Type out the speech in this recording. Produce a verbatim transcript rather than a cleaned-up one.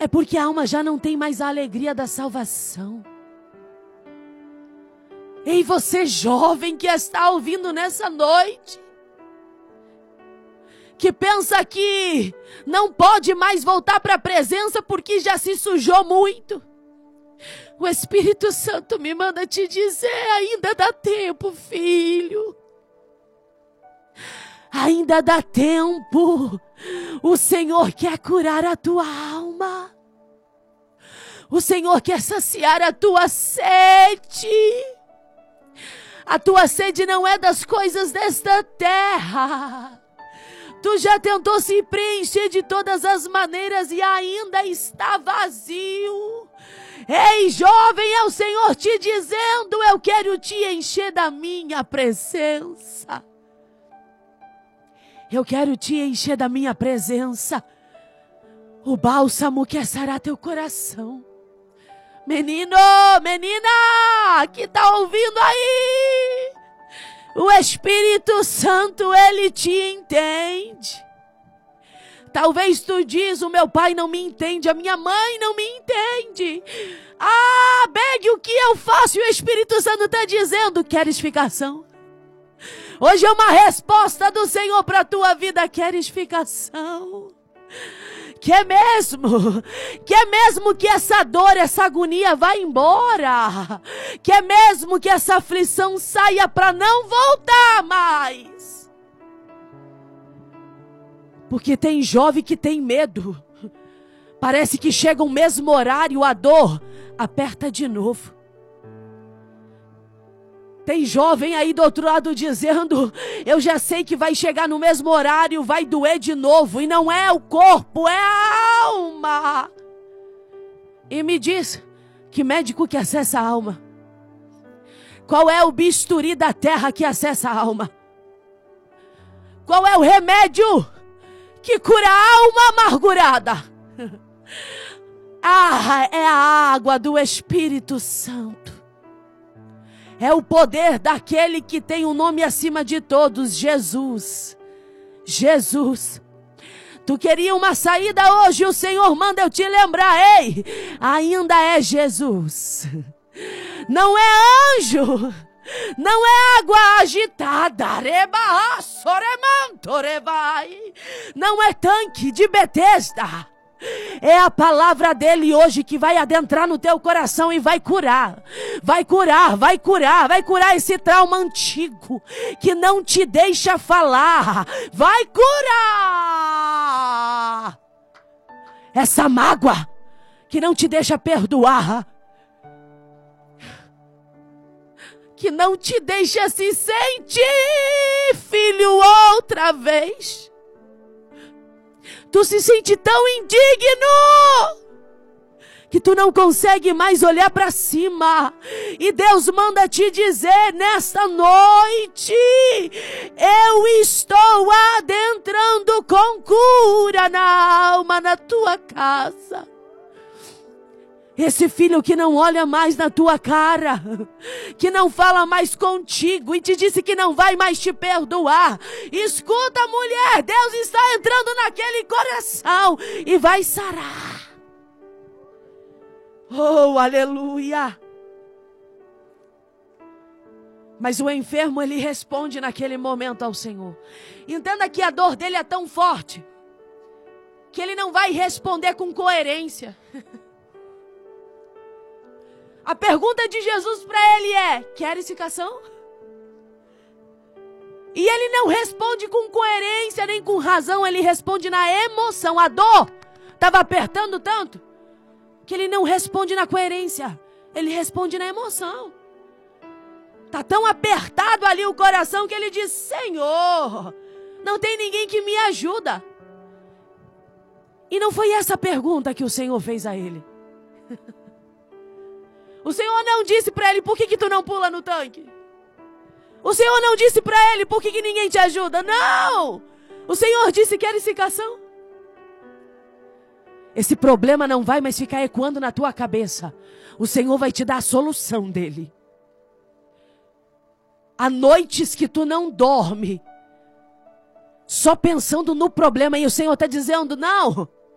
É porque a alma já não tem mais a alegria da salvação. Ei, você jovem que está ouvindo nessa noite, que pensa que não pode mais voltar para a presença porque já se sujou muito. O Espírito Santo me manda te dizer, ainda dá tempo, filho. Ainda dá tempo. O Senhor quer curar a tua alma. O Senhor quer saciar a tua sede. A tua sede não é das coisas desta terra. Tu já tentou se preencher de todas as maneiras e ainda está vazio. Ei, jovem, é o Senhor te dizendo, eu quero te encher da minha presença. Eu quero te encher da minha presença. O bálsamo quer sarar teu coração. Menino, menina, que tá ouvindo aí? O Espírito Santo, ele te entende. Talvez tu diz, o meu pai não me entende, a minha mãe não me entende. Ah, Beg, o que eu faço? E o Espírito Santo está dizendo, queres ficação? Hoje é uma resposta do Senhor para a tua vida, queres ficação? Quer mesmo? Quer mesmo que essa dor, essa agonia vá embora? Quer mesmo que essa aflição saia para não voltar mais? Porque tem jovem que tem medo. Parece que chega o mesmo horário, a dor aperta de novo. Tem jovem aí do outro lado dizendo, eu já sei que vai chegar no mesmo horário, vai doer de novo. E não é o corpo, é a alma. E me diz, que médico que acessa a alma? Qual é o bisturi da terra que acessa a alma? Qual é o remédio que cura a alma amargurada? Ah, é a água do Espírito Santo. É o poder daquele que tem o um nome acima de todos, Jesus. Jesus. Tu queria uma saída hoje, o Senhor manda eu te lembrar, ei, ainda é Jesus. Não é anjo, não é água agitada, não é tanque de Betesda. É a palavra dele hoje que vai adentrar no teu coração e vai curar. Vai curar, vai curar, vai curar esse trauma antigo que não te deixa falar. Vai curar essa mágoa que não te deixa perdoar. Que não te deixa se sentir filho outra vez. Tu se sente tão indigno que tu não consegue mais olhar para cima. E Deus manda te dizer nesta noite, eu estou adentrando com cura na alma, na tua casa. Esse filho que não olha mais na tua cara, que não fala mais contigo e te disse que não vai mais te perdoar. Escuta, mulher, Deus está entrando naquele coração e vai sarar. Oh, aleluia! Mas o enfermo, ele responde naquele momento ao Senhor. Entenda que a dor dele é tão forte que ele não vai responder com coerência. A pergunta de Jesus para ele é, queres ficação? E ele não responde com coerência nem com razão, ele responde na emoção. A dor estava apertando tanto que ele não responde na coerência, ele responde na emoção. Está tão apertado ali o coração que ele diz, Senhor, não tem ninguém que me ajuda. E não foi essa a pergunta que o Senhor fez a ele. O Senhor não disse para ele, por que que tu não pula no tanque? O Senhor não disse para ele, por que que ninguém te ajuda? Não! O Senhor disse, queres ficação? Esse problema não vai mais ficar ecoando na tua cabeça. O Senhor vai te dar a solução dele. Há noites que tu não dorme, só pensando no problema, e o Senhor está dizendo, não,